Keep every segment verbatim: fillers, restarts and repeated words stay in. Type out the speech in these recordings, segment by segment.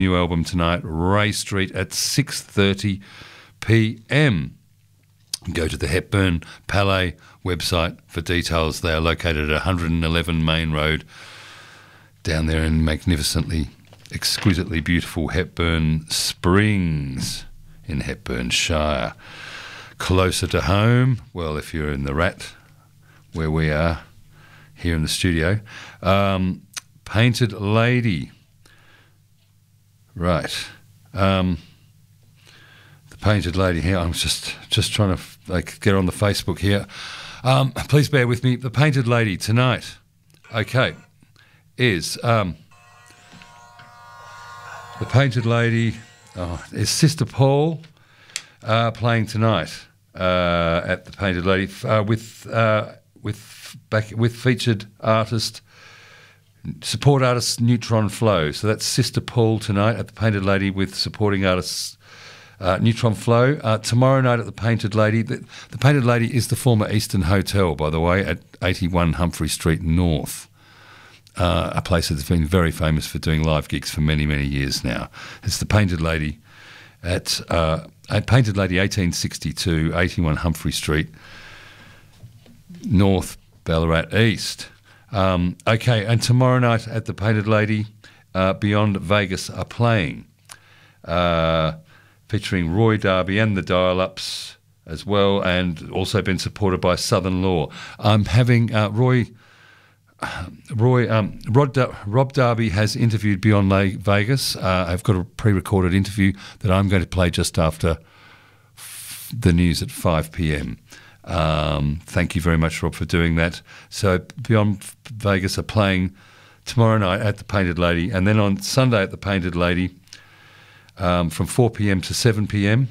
new album tonight, Ray Street, at six thirty p m. Go to the Hepburn Palais website for details. They are located at one hundred eleven Main Road, down there in magnificently, exquisitely beautiful Hepburn Springs in Hepburnshire. Closer to home, well, if you're in the Rat, where we are here in the studio, um, Painted Lady. Right. Um, the Painted Lady here, I'm just, just trying to like get on the Facebook here. Um, please bear with me. The Painted Lady tonight, okay, is um, the Painted Lady oh, is Sister Paul uh, playing tonight uh, at the Painted Lady uh, with uh, with back with featured artist support artist Neutron Flow. So that's Sister Paul tonight at the Painted Lady with supporting artists uh, Neutron Flow. Uh, tomorrow night at the Painted Lady. The, the Painted Lady is the former Eastern Hotel, by the way, at eighty-one Humphrey Street North. Uh, a place that's been very famous for doing live gigs for many, many years now. It's the Painted Lady at, uh, at Painted Lady eighteen sixty-two, eighty-one Humphrey Street, North, Ballarat East. Um, okay, and tomorrow night at the Painted Lady, uh, Beyond Vegas are playing, uh, featuring Roy Darby and the Dial-Ups as well, and also been supported by Southern Law. I'm having uh, Roy... Roy, um, Rod, Rob Darby has interviewed Beyond Vegas. Uh, I've got a pre-recorded interview that I'm going to play just after f- the news at five p m. Um, thank you very much, Rob, for doing that. So Beyond Vegas are playing tomorrow night at the Painted Lady, and then on Sunday at the Painted Lady um, from four p m to seven p m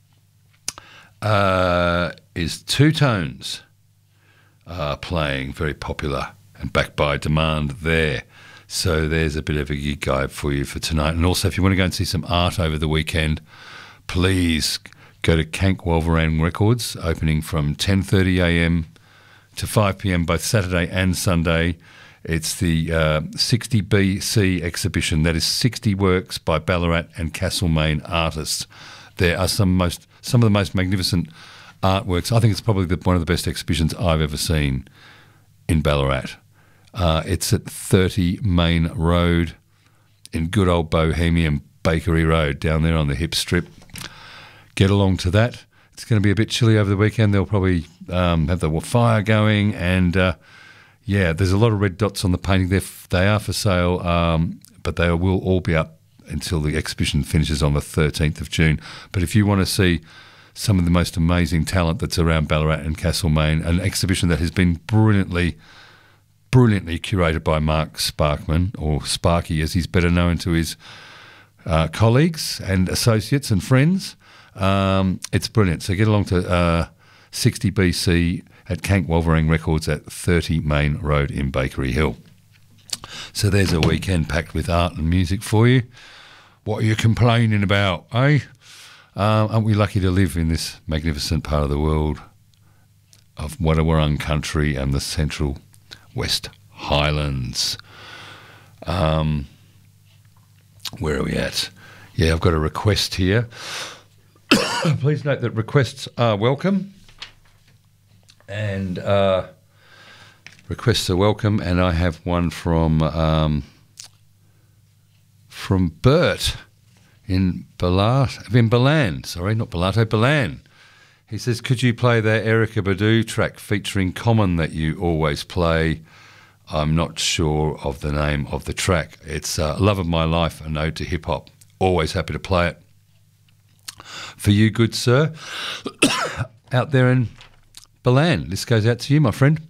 uh, is Two Tones uh, playing, very popular and backed by demand there. So there's a bit of a gig guide for you for tonight. And also, if you want to go and see some art over the weekend, please go to Kank Wolverine Records, opening from ten thirty a m to five p m both Saturday and Sunday. It's the uh, sixty B C exhibition. That is sixty works by Ballarat and Castlemaine artists. There are some most some of the most magnificent artworks. I think it's probably the, one of the best exhibitions I've ever seen in Ballarat. Uh, it's at thirty Main Road in good old Bohemian Bakery Road down there on the hip strip. Get along to that. It's going to be a bit chilly over the weekend. They'll probably um, have the fire going, and uh, yeah, there's a lot of red dots on the painting. They're, they are for sale, um, but they will all be up until the exhibition finishes on the thirteenth of June. But if you want to see some of the most amazing talent that's around Ballarat and Castlemaine, an exhibition that has been brilliantly brilliantly curated by Mark Sparkman, or Sparky as he's better known to his uh, colleagues and associates and friends. Um, it's brilliant. So get along to uh, sixty B C at Kank Wolverine Records at thirty Main Road in Bakery Hill. So there's a weekend packed with art and music for you. What are you complaining about, eh? Uh, aren't we lucky to live in this magnificent part of the world of Wadawurrung country and the central West Highlands? Um, where are we at? Yeah, I've got a request here. Please note that requests are welcome. And uh, requests are welcome. And I have one from um, from Bert in Balat, in Balan. Sorry, not Balato, Balan. He says, could you play that Erykah Badu track featuring Common that you always play? I'm not sure of the name of the track. It's uh, Love of My Life, an ode to hip-hop. Always happy to play it. For you, good sir, out there in Balan. This goes out to you, my friend.